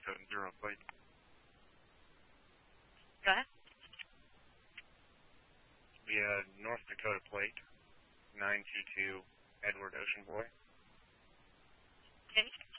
770 plate. Go ahead. We had North Dakota plate, 922 Edward Ocean Boy. Okay.